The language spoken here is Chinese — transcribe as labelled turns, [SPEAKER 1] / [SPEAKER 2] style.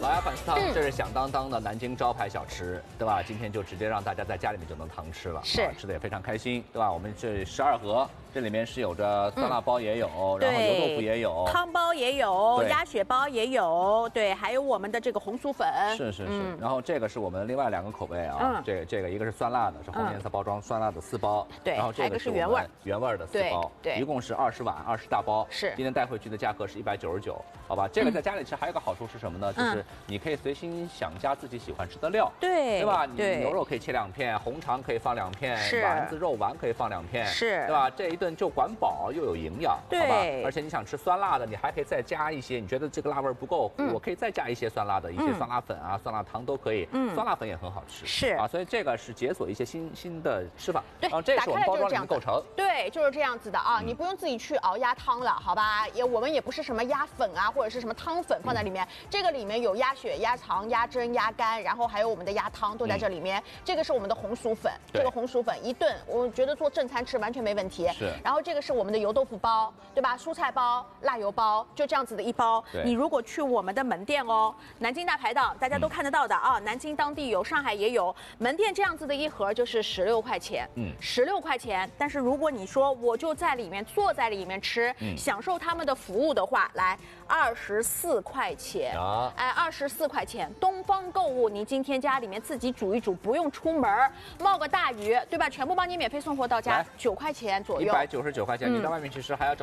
[SPEAKER 1] 老鸭反丝汤，这是响当当的南京招牌小吃，对吧？今天就直接让大家在家里面就能堂吃了，
[SPEAKER 2] 是
[SPEAKER 1] 吃的也非常开心，对吧？我们这12盒，这里面是有着酸辣包也有，然后油豆腐也有，
[SPEAKER 2] 汤包也有，鸭血包也有，对，还有我们的这个红薯粉。
[SPEAKER 1] 是。然后这个是我们另外2个口味啊，这个一个是酸辣的，是红颜色包装酸辣的4包，
[SPEAKER 2] 对，
[SPEAKER 1] 然后这个是原味的4包，
[SPEAKER 2] 对，
[SPEAKER 1] 一共是20碗20大包，
[SPEAKER 2] 是。
[SPEAKER 1] 今天带回去的价格是199，好吧？这个在家里吃还有个好处是什么呢？就是你可以随心想加自己喜欢吃的料，
[SPEAKER 2] 对
[SPEAKER 1] 吧？你牛肉可以切2片，红肠可以放2片，丸子肉丸可以放2片，
[SPEAKER 2] 是，
[SPEAKER 1] 对吧？这一顿就管饱又有营养，
[SPEAKER 2] 对，
[SPEAKER 1] 好吧？而且你想吃酸辣的，你还可以再加一些，你觉得这个辣味不够，我可以再加一些酸辣的，一些酸辣粉啊、酸辣汤都可以，酸辣粉也很好吃，
[SPEAKER 2] 是
[SPEAKER 1] 啊，所以这个是解锁一些新的吃法。
[SPEAKER 2] 对，
[SPEAKER 1] 这是我们包装里面构成，
[SPEAKER 3] 对，就是这样子的啊，你不用自己去熬鸭汤了，好吧？我们也不是什么鸭粉啊，或者是什么汤粉放在里面，这个里面有鸭血、鸭肠、鸭胗、鸭肝，然后还有我们的鸭汤都在这里面。这个是我们的红薯粉，这个红薯粉一顿，我觉得做正餐吃完全没问题。
[SPEAKER 1] 是。
[SPEAKER 3] 然后这个是我们的油豆腐包，对吧？蔬菜包、辣油包，就这样子的一包。
[SPEAKER 2] 你如果去我们的门店哦，南京大排档大家都看得到的啊，南京当地有，上海也有，门店这样子的一盒就是16块钱，16块钱。但是如果你说我就在里面坐在里面吃，享受他们的服务的话，来24块钱，哎，24块钱。东方购物，你今天家里面自己煮一煮，不用出门，冒个大雨，对吧？全部帮你免费送货到家，9块钱左右，
[SPEAKER 1] 199块钱。你到外面去吃还要找。